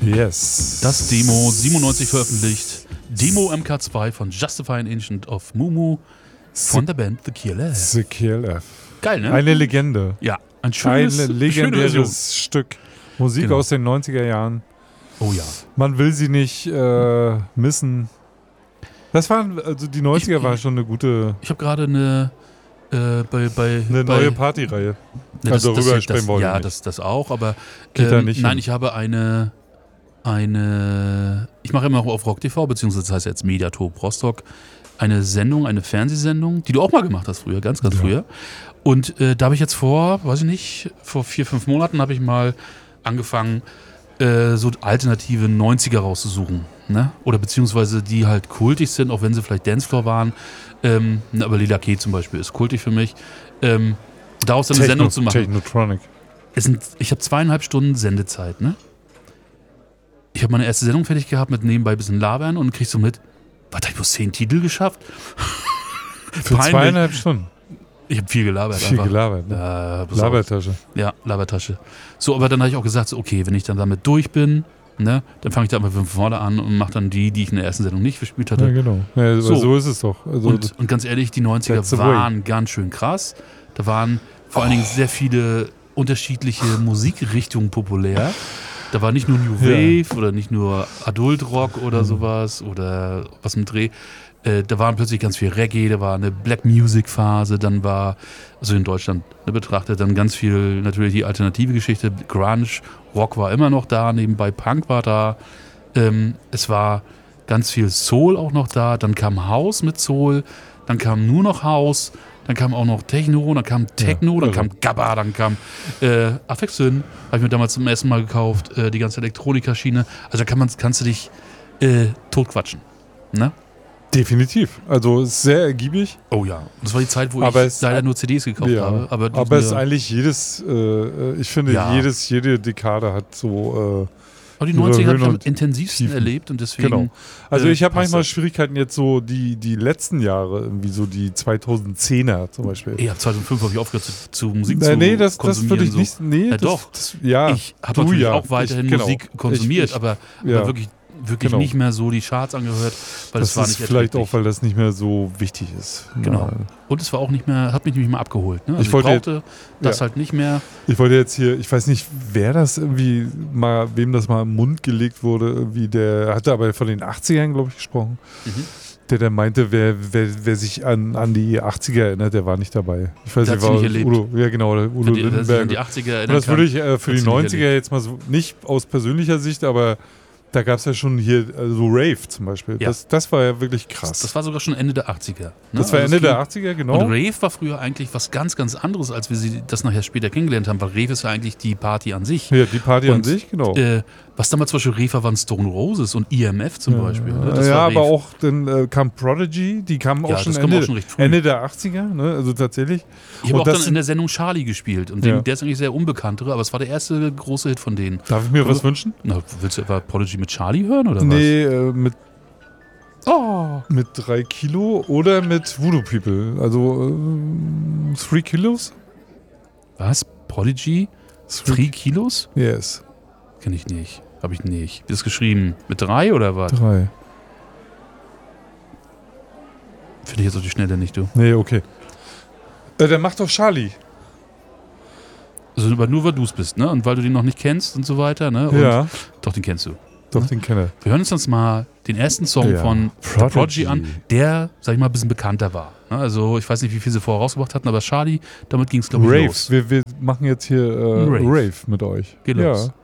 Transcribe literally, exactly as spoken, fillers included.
Yes. Das Demo, siebenundneunzig veröffentlicht. Demo M K zwei von Justifying Ancient of Mumu von der Band The K L F. The K L F. Geil, ne? Eine Legende. Ja, ein schönes, Ein legendäres Stück. Musik Genau. aus den neunziger Jahren. Oh ja. Man will sie nicht äh, missen. Das waren, also die neunziger Ich- war schon eine gute, Ich habe gerade eine äh, bei, bei, eine bei neue Partyreihe. Ne, Also darüber das, sprechen das, wollen wir Ja, nicht. das, das auch, aber Geht da ähm, nicht nein, hin. ich habe eine, eine, ich mache immer noch auf Rock T V, beziehungsweise das heißt jetzt Mediatop Rostock, eine Sendung, eine Fernsehsendung, die du auch mal gemacht hast früher, ganz, ganz Ja. früher. Und äh, da habe ich jetzt vor, weiß ich nicht, vor vier, fünf Monaten habe ich mal angefangen, äh, so alternative neunziger rauszusuchen. Ne? Oder beziehungsweise die halt kultig sind, auch wenn sie vielleicht Dancefloor waren. Ähm, aber Lila Key zum Beispiel ist kultig für mich. Ähm, daraus dann eine Sendung zu machen. Technotronic. Es sind, ich habe zweieinhalb Stunden Sendezeit, ne? Ich habe meine erste Sendung fertig gehabt mit nebenbei ein bisschen labern und kriegst so mit, was, hab ich bloß zehn Titel geschafft? Für Peinlich. zweieinhalb Stunden. Ich habe viel gelabert Viel einfach. gelabert. Ne? Ja, pass auf. Labertasche. Ja, Labertasche. So, aber dann habe ich auch gesagt, so, okay, wenn ich dann damit durch bin, ne, dann fange ich da einfach von vorne an und mache dann die, die ich in der ersten Sendung nicht gespielt hatte. Ja, genau. Ja, So. so. so ist es doch. Also, Und, und ganz ehrlich, die neunziger That's the waren ganz schön krass. Da waren vor allen Dingen sehr viele unterschiedliche Musikrichtungen populär. Da war nicht nur New Wave oder nicht nur Adult Rock oder Mhm. sowas oder was mit Dreh. Äh, da waren plötzlich ganz viel Reggae, da war eine Black Music Phase, dann war, also in Deutschland ne, betrachtet, dann ganz viel natürlich die alternative Geschichte, Grunge, Rock war immer noch da, nebenbei Punk war da. Ähm, es war ganz viel Soul auch noch da, dann kam House mit Soul, dann kam nur noch House, dann kam auch noch Techno, dann kam Techno, dann irre. kam Gabba, dann kam äh, Aphex Twin, habe ich mir damals zum ersten Mal gekauft, äh, die ganze Elektronikerschiene. Also da kann man, kannst du dich äh, totquatschen. Ne? definitiv. Also ist sehr ergiebig. Oh ja. Das war die Zeit, wo Aber ich es- leider nur C Ds gekauft Ja. habe. Aber, die Aber es ist mir- eigentlich jedes, äh, ich finde, Ja. jedes, jede Dekade hat so. Äh, aber die über neunziger habe ich Höhen am und intensivsten Tiefen. erlebt und deswegen. Genau. Also äh, ich habe passt manchmal das. Schwierigkeiten jetzt so die, die letzten Jahre, irgendwie so die zweitausendzehner zum Beispiel. Ey, ab zweitausendfünf habe ich aufgehört zu, zu Musik nee, zu nee, das, das konsumieren. würde ich so. nicht. Nee, Ja, das, doch. Das, ja, Ich habe du natürlich ja. auch weiterhin Ich- genau. Musik konsumiert, Ich- ich- aber, ja. aber wirklich, wirklich Genau. nicht mehr so die Charts angehört, weil das es war ist nicht vielleicht erträglich. auch, weil das nicht mehr so wichtig ist. Genau. Ja. Und es war auch nicht mehr, hat mich nicht mehr abgeholt. Ne? Also Ich ich, wollte brauchte das ja. halt nicht mehr. Ich wollte jetzt hier, ich weiß nicht, wer das irgendwie mal, wem das mal im Mund gelegt wurde, irgendwie, der hatte aber von den achtzigern, glaube ich, gesprochen, Mhm. der dann meinte, wer, wer, wer sich an, an die achtziger erinnert, der war nicht dabei. Ich weiß Der nicht, hat war sie nicht erlebt. Udo, ja genau, der Udo Wenn die, dass ich an Lindenberg. die achtziger Und erinnern das kann. würde ich äh, für hat die sie nicht neunziger jetzt mal so, nicht aus persönlicher Sicht, aber da gab es ja schon hier äh, so Rave zum Beispiel. Ja. Das, das war ja wirklich krass. Das war sogar schon Ende der achtziger. Ne? Das war Also Ende es der ging- achtziger, genau. Und Rave war früher eigentlich was ganz, ganz anderes, als wir sie das nachher später kennengelernt haben, weil Rave ist ja eigentlich die Party an sich. Ja, die Party an Und, sich, genau. Äh, was damals zum Beispiel Rave war, waren Stone Roses und E M F zum Beispiel. Ne? Das ja, war aber Rave. auch dann äh, kam Prodigy, die kamen Ja, auch schon das kam Ende, auch schon recht früh. Ende der achtziger, ne? Also tatsächlich. Ich habe Und auch das dann in der Sendung Charlie gespielt und Ja. den, der ist eigentlich sehr unbekanntere, aber es war der erste große Hit von denen. Darf ich mir was wünschen? Na, willst du etwa Prodigy mit Charlie hören oder Nee, äh, mit, was? Oh. mit drei Kilo oder mit Voodoo People. Also äh, three Kilos? Was? Prodigy? Three Kilos? Yes. Kenn ich nicht. Habe ich nicht. Wie ist das geschrieben? Mit drei oder was? Drei. Finde ich jetzt auf die Schnelle nicht, du. Nee, okay. Äh, dann mach doch Charlie. Also aber nur, weil du es bist, ne? Und weil du den noch nicht kennst und so weiter, ne? Und Ja, Doch, den kennst du. doch, den kenne Wir hören uns jetzt mal den ersten Song Ja. von Prodigy. The Prodigy an, der, sag ich mal, ein bisschen bekannter war. Ne? Also ich weiß nicht, wie viel sie vorher rausgebracht hatten, aber Charlie, damit ging es, glaube ich, Rave. los. Wir, wir machen jetzt hier äh, Rave. Rave. mit euch. Geht ja. los.